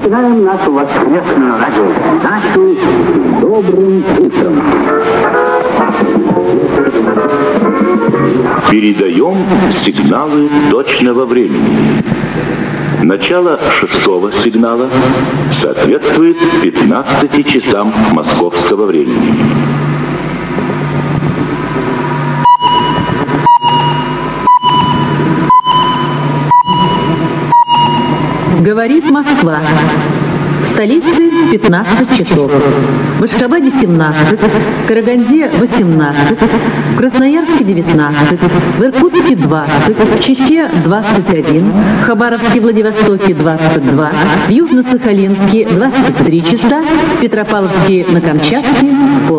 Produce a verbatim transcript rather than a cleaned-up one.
Начинаем нашу воскресную радиопередачу с добрым утром. Передаем сигналы точного времени. Начало шестого сигнала соответствует пятнадцати часам московского времени. Говорит Москва. В столице пятнадцать часов. В Ашхабаде семнадцать, в Караганде восемнадцать, в Красноярске девятнадцать, в Иркутске двадцать, в Чите двадцать один, в Хабаровске и Владивостоке двадцать два, в Южно-Сахалинске двадцать три часа, в Петропавловске на Камчатке